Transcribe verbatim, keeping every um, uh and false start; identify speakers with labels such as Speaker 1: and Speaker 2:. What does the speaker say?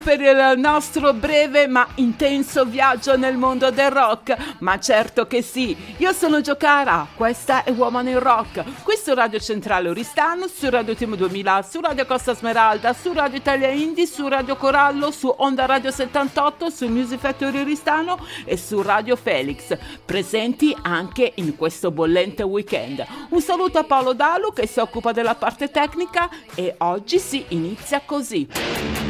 Speaker 1: Per il nostro breve ma intenso viaggio nel mondo del rock. Ma certo che sì, io sono Giocara, questa è Woman in Rock, qui su Radio Centrale Oristano, su Radio Team duemila, su Radio Costa Smeralda, su Radio Italia Indie, su Radio Corallo, su Onda Radio settantotto, su Music Factory Oristano e su Radio Felix, presenti anche in questo bollente weekend. Un saluto a Paolo Dalu che si occupa della parte tecnica e oggi si inizia così.